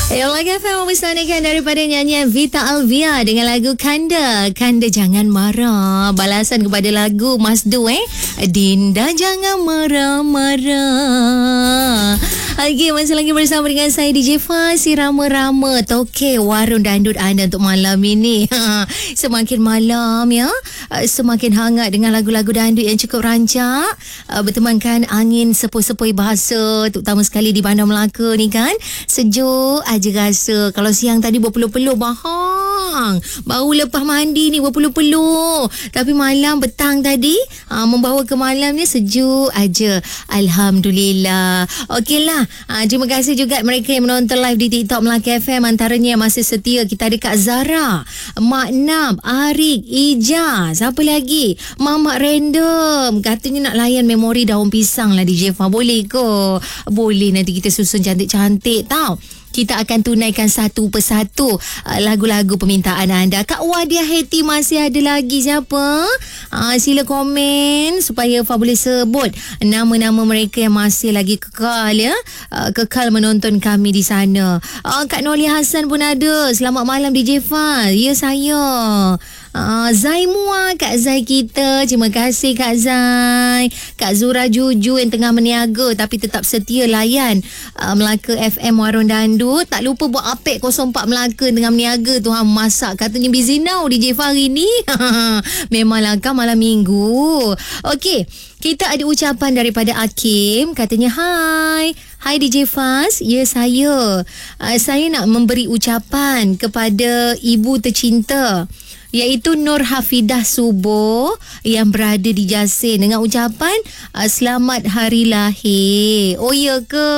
Lagi FM mempersanakan daripada nyanyian Vita Alvia dengan lagu Kanda. Kanda jangan marah. Balasan kepada lagu Masdu Dinda jangan marah-marah. Okey, masih lagi bersama dengan saya DJ Faz, si Rama-Rama Tokek warung dandut anda untuk malam ini. Semakin malam ya, semakin hangat dengan lagu-lagu dandut yang cukup rancak, bertemankan angin sepoi-sepoi bahasa, terutama sekali di Bandar Melaka ni kan. Sejuk aja rasa. Kalau siang tadi berpeluh-peluh bahang, baru lepas mandi ni berpeluh-peluh, tapi malam petang tadi membawa ke malam ni sejuk aja. Alhamdulillah. Okeylah. Terima kasih juga mereka yang menonton live di TikTok Melaka FM. Antaranya yang masih setia, kita ada Kak Zara, Mak Nab, Arik, Ija, siapa lagi? Mamak Random katanya nak layan memori daun pisang lah DJ Fa. Boleh ke? Boleh, nanti kita susun cantik-cantik tau. Kita akan tunaikan satu persatu lagu-lagu permintaan anda. Kak Wadia Heti masih ada lagi siapa? Sila komen supaya Fa boleh sebut nama-nama mereka yang masih lagi kekal ya. Kekal menonton kami di sana. Kak Noli Hassan pun ada. Selamat malam DJ Fa. Ya saya. Zai Mua, Kak Zai kita. Terima kasih Kak Zai. Kak Zura Juju yang tengah meniaga tapi tetap setia layan Melaka FM Warung Dandut. Tak lupa buat apek 04 Melaka tengah meniaga tu. Masak katanya busy now DJ Fahri ni. Memanglah kan malam minggu. Okey, kita ada ucapan daripada Hakim. Katanya Hai DJ Faz. Ya saya. Saya nak memberi ucapan kepada ibu tercinta, iaitu Nur Hafidah Subo yang berada di Jasin dengan ucapan selamat hari lahir. Oh ya ke?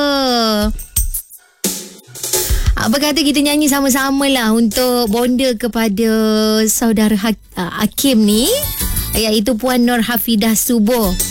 Apa kata kita nyanyi sama-sama lah untuk bonda kepada saudara Hakim ni, iaitu Puan Nur Hafidah Subo.